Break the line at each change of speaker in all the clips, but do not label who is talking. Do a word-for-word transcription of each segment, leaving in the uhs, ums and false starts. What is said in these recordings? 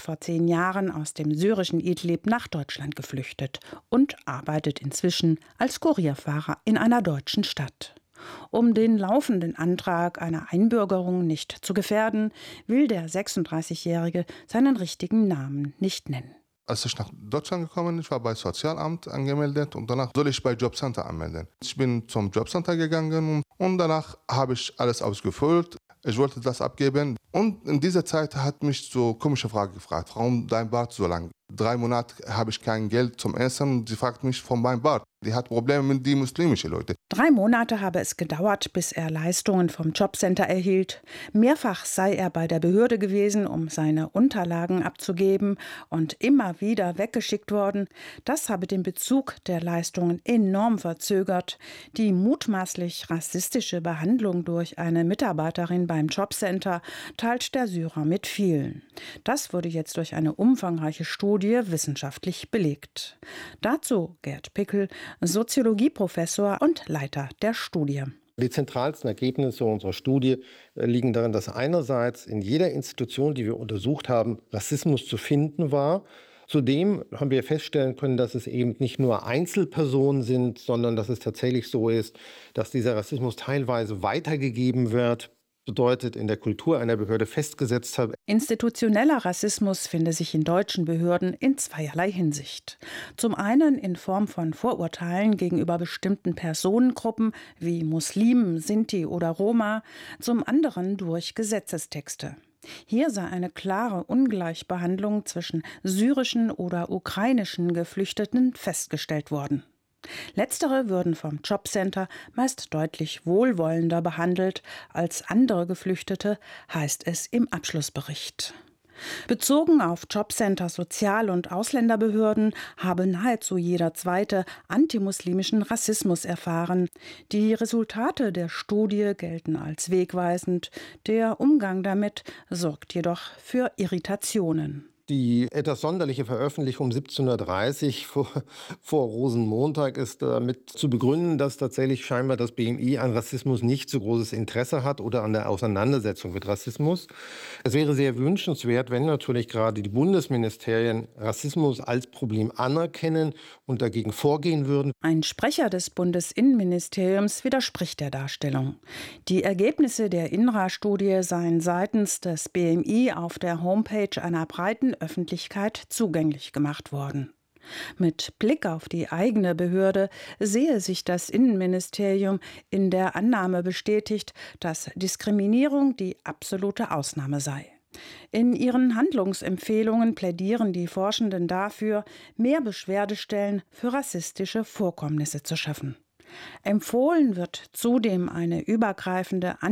vor zehn Jahren aus dem syrischen Idlib nach Deutschland geflüchtet und arbeitet inzwischen als Kurierfahrer in einer deutschen Stadt. Um den laufenden Antrag einer Einbürgerung nicht zu gefährden, will der sechsunddreißigjährige seinen richtigen Namen nicht nennen.
Als ich nach Deutschland gekommen bin, ich war bei Sozialamt angemeldet und danach soll ich bei Jobcenter anmelden. Ich bin zum Jobcenter gegangen und danach habe ich alles ausgefüllt. Ich wollte das abgeben und in dieser Zeit hat mich so komische Frage gefragt, warum dein Bart so lang? Drei Monate habe ich kein Geld zum Essen und sie fragt mich von meinem Bart. Die hat Probleme mit den muslimischen Leuten.
Drei Monate habe es gedauert, bis er Leistungen vom Jobcenter erhielt. Mehrfach sei er bei der Behörde gewesen, um seine Unterlagen abzugeben und immer wieder weggeschickt worden. Das habe den Bezug der Leistungen enorm verzögert. Die mutmaßlich rassistische Behandlung durch eine Mitarbeiterin beim Jobcenter teilt der Syrer mit vielen. Das wurde jetzt durch eine umfangreiche Studie wissenschaftlich belegt. Dazu Gerd Pickel, Soziologieprofessor und Leiter der Studie.
Die zentralsten Ergebnisse unserer Studie liegen darin, dass einerseits in jeder Institution, die wir untersucht haben, Rassismus zu finden war. Zudem haben wir feststellen können, dass es eben nicht nur Einzelpersonen sind, sondern dass es tatsächlich so ist, dass dieser Rassismus teilweise weitergegeben wird. Bedeutet, in der Kultur einer Behörde festgesetzt hat.
Institutioneller Rassismus finde sich in deutschen Behörden in zweierlei Hinsicht. Zum einen in Form von Vorurteilen gegenüber bestimmten Personengruppen wie Muslimen, Sinti oder Roma, zum anderen durch Gesetzestexte. Hier sei eine klare Ungleichbehandlung zwischen syrischen oder ukrainischen Geflüchteten festgestellt worden. Letztere würden vom Jobcenter meist deutlich wohlwollender behandelt als andere Geflüchtete, heißt es im Abschlussbericht. Bezogen auf Jobcenter, Sozial- und Ausländerbehörden habe nahezu jeder Zweite antimuslimischen Rassismus erfahren. Die Resultate der Studie gelten als wegweisend. Der Umgang damit sorgt jedoch für Irritationen.
Die etwas sonderliche Veröffentlichung um siebzehn Uhr dreißig vor, vor Rosenmontag ist damit zu begründen, dass tatsächlich scheinbar das B M I an Rassismus nicht so großes Interesse hat oder an der Auseinandersetzung mit Rassismus. Es wäre sehr wünschenswert, wenn natürlich gerade die Bundesministerien Rassismus als Problem anerkennen und dagegen vorgehen würden.
Ein Sprecher des Bundesinnenministeriums widerspricht der Darstellung. Die Ergebnisse der I N R A-Studie seien seitens des B M I auf der Homepage einer breiten Öffentlichkeit zugänglich gemacht worden. Mit Blick auf die eigene Behörde sehe sich das Innenministerium in der Annahme bestätigt, dass Diskriminierung die absolute Ausnahme sei. In ihren Handlungsempfehlungen plädieren die Forschenden dafür, mehr Beschwerdestellen für rassistische Vorkommnisse zu schaffen. Empfohlen wird zudem eine übergreifende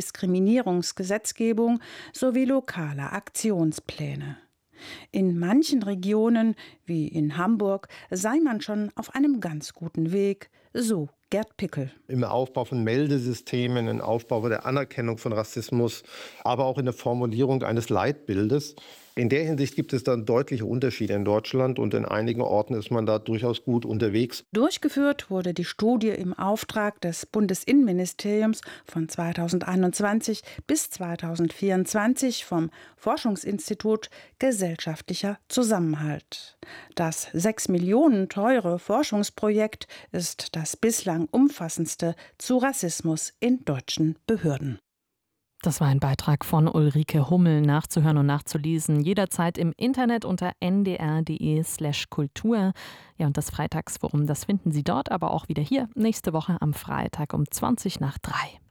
Antidiskriminierungsgesetzgebung sowie lokale Aktionspläne. In manchen Regionen, wie in Hamburg, sei man schon auf einem ganz guten Weg, so Gerd Pickel.
Im Aufbau von Meldesystemen, im Aufbau der Anerkennung von Rassismus, aber auch in der Formulierung eines Leitbildes. In der Hinsicht gibt es dann deutliche Unterschiede in Deutschland und in einigen Orten ist man da durchaus gut unterwegs.
Durchgeführt wurde die Studie im Auftrag des Bundesinnenministeriums von zweitausendeinundzwanzig bis zweitausendvierundzwanzig vom Forschungsinstitut Gesellschaftlicher Zusammenhalt. Das sechs Millionen teure Forschungsprojekt ist das bislang umfassendste zu Rassismus in deutschen Behörden.
Das war ein Beitrag von Ulrike Hummel, nachzuhören und nachzulesen, jederzeit im Internet unter n d r punkt d e slash kultur. Ja, und das Freitagsforum, das finden Sie dort, aber auch wieder hier nächste Woche am Freitag um zwanzig nach drei.